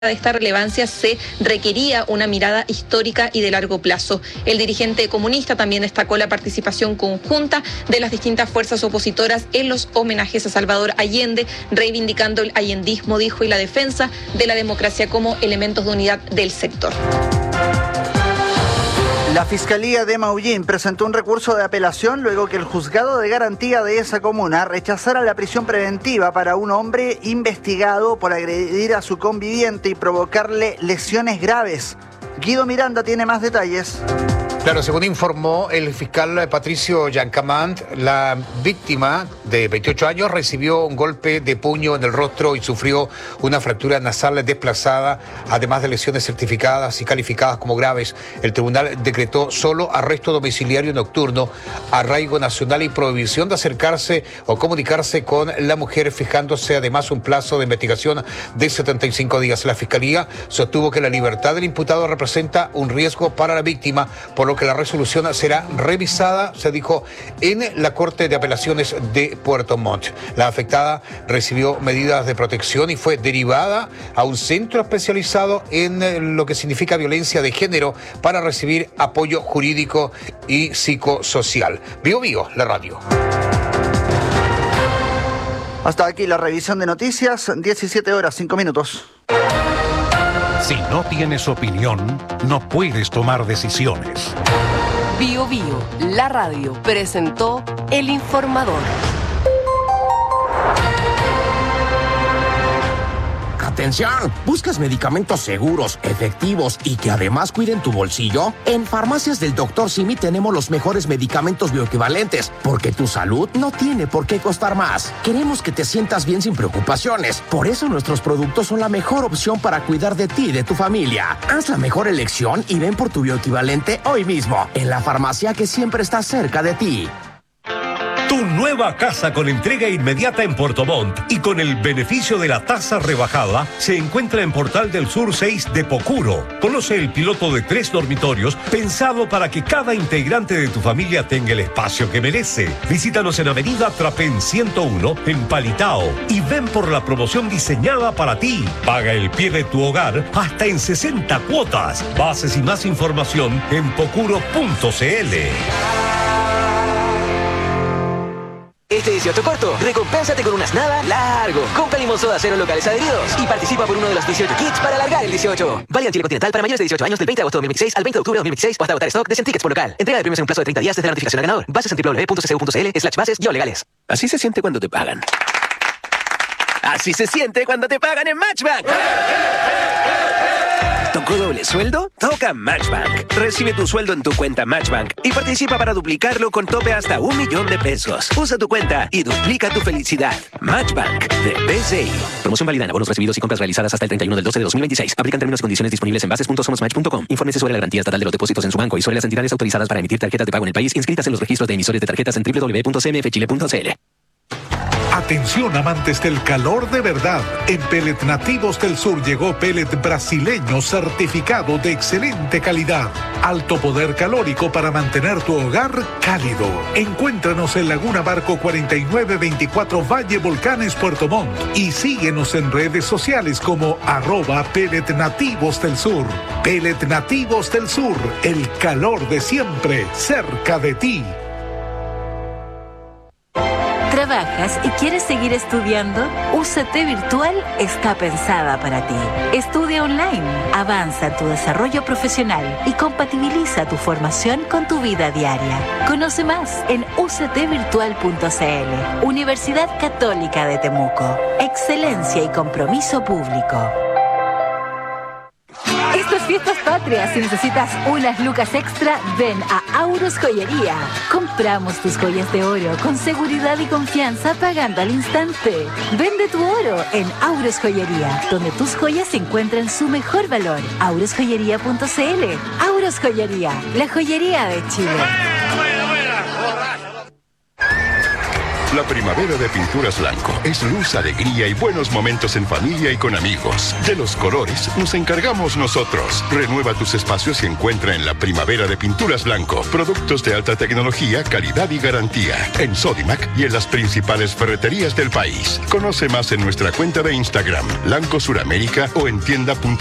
de esta relevancia se requería una mirada histórica y de largo plazo. El dirigente comunista también destacó la participación conjunta de las distintas fuerzas opositoras en los homenajes a Salvador Allende, reivindicando el allendismo, dijo, y la defensa de la democracia como elementos de unidad del sector. La Fiscalía de Maullín presentó un recurso de apelación luego que el juzgado de garantía de esa comuna rechazara la prisión preventiva para un hombre investigado por agredir a su conviviente y provocarle lesiones graves. Guido Miranda tiene más detalles. Claro, según informó el fiscal Patricio Yancamant, la víctima de 28 años recibió un golpe de puño en el rostro y sufrió una fractura nasal desplazada, además de lesiones certificadas y calificadas como graves. El tribunal decretó solo arresto domiciliario nocturno, arraigo nacional y prohibición de acercarse o comunicarse con la mujer, fijándose además un plazo de investigación de 75 días. La Fiscalía sostuvo que la libertad del imputado representa un riesgo para la víctima, por lo que la resolución será revisada, se dijo, en la Corte de Apelaciones de Puerto Montt. La afectada recibió medidas de protección y fue derivada a un centro especializado en lo que significa violencia de género para recibir apoyo jurídico y psicosocial. Bio Bio, la radio. Hasta aquí la revisión de noticias, 17 horas, 5 minutos. Si no tienes opinión, no puedes tomar decisiones. Bio Bio, la radio, presentó El Informador. ¡Atención! ¿Buscas medicamentos seguros, efectivos y que además cuiden tu bolsillo? En Farmacias del Dr. Simi tenemos los mejores medicamentos bioequivalentes, porque tu salud no tiene por qué costar más. Queremos que te sientas bien sin preocupaciones. Por eso nuestros productos son la mejor opción para cuidar de ti y de tu familia. Haz la mejor elección y ven por tu bioequivalente hoy mismo, en la farmacia que siempre está cerca de ti. Tu nueva casa con entrega inmediata en Puerto Montt y con el beneficio de la tasa rebajada se encuentra en Portal del Sur 6 de Pocuro. Conoce el piloto de 3 dormitorios pensado para que cada integrante de tu familia tenga el espacio que merece. Visítanos en Avenida Trapén 101 en Palitao y ven por la promoción diseñada para ti. Paga el pie de tu hogar hasta en 60 cuotas. Bases y más información en pocuro.cl. Este 18 corto, recompénsate con unas nada largo. Compra limón soda cero locales adheridos y participa por uno de los 18 kits para alargar el 18. Válido en Chile Continental para mayores de 18 años del 20 de agosto de 2016 al 20 de octubre de 2016 o hasta agotar stock de 100 tickets por local. Entrega de premios en un plazo de 30 días desde la notificación al ganador. Bases en www.ccu.cl/bases-legales. Así se siente cuando te pagan. Así se siente cuando te pagan en Matchbank. ¿Tocó doble sueldo? Toca Matchbank. Recibe tu sueldo en tu cuenta Matchbank y participa para duplicarlo con tope hasta $1.000.000. Usa tu cuenta y duplica tu felicidad. Matchbank de BCI. Promoción válida en abonos recibidos y compras realizadas hasta el 31 del 12 de 2026. Aplican términos y condiciones disponibles en bases.somosmatch.com. Infórmese sobre la garantía estatal de los depósitos en su banco y sobre las entidades autorizadas para emitir tarjetas de pago en el país inscritas en los registros de emisores de tarjetas en www.cmfchile.cl. Atención, amantes del calor de verdad. En Pellet Nativos del Sur llegó pellet brasileño certificado de excelente calidad. Alto poder calórico para mantener tu hogar cálido. Encuéntranos en Laguna Barco 4924 Valle Volcanes, Puerto Montt. Y síguenos en redes sociales como @Pellet Nativos del Sur. Pellet Nativos del Sur, el calor de siempre, cerca de ti. ¿Trabajas y quieres seguir estudiando? UCT Virtual está pensada para ti. Estudia online, avanza en tu desarrollo profesional y compatibiliza tu formación con tu vida diaria. Conoce más en uctvirtual.cl. Universidad Católica de Temuco. Excelencia y compromiso público. Estas fiestas patrias, si necesitas unas lucas extra, ven a Aurus Joyería. Compramos tus joyas de oro con seguridad y confianza pagando al instante. Vende tu oro en Aurus Joyería, donde tus joyas encuentran su mejor valor. aurusjoyería.cl. Aurus Joyería, la joyería de Chile. La primavera de Pinturas Blanco es luz, alegría y buenos momentos en familia y con amigos. De los colores nos encargamos nosotros. Renueva tus espacios y encuentra en la primavera de Pinturas Blanco productos de alta tecnología, calidad y garantía. En Sodimac y en las principales ferreterías del país. Conoce más en nuestra cuenta de Instagram, Blanco Suramérica, o en tienda.cl.